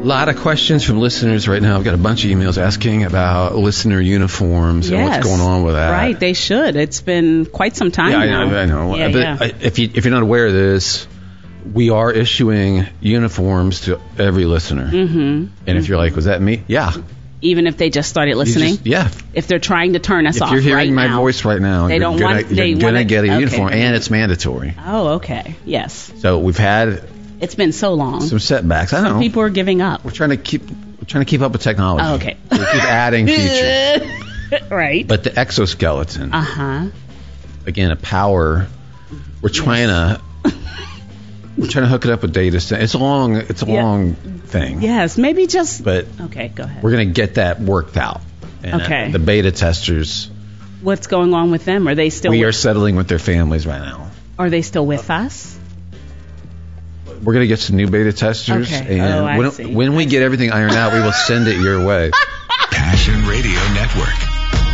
A lot of questions from listeners right now. I've got a bunch of emails asking about listener uniforms and what's going on with that. Right, they should. It's been quite some time now. I know. But if you're not aware of this, we are issuing uniforms to every listener. Mm-hmm. And if you're like, was that me? Yeah. Even if they just started listening? If they're trying to turn us off right now. If you're hearing my voice right now, you're going to get a uniform, and it's mandatory. Oh, okay. Yes. So we've had... It's been so long. Some setbacks. I know. Some people are giving up. We're trying to keep up with technology. Oh, okay. We keep adding features. Right. But the exoskeleton. Again, a power. We're trying to hook it up with data center. It's a long thing. Yes, maybe just. But okay, go ahead. We're going to get that worked out. And the beta testers. What's going on with them? Are they still? We are settling with their families right now. Are they still with us? We're going to get some new beta testers. Okay. And when we get everything ironed out, we will send it your way. Passion Radio Network.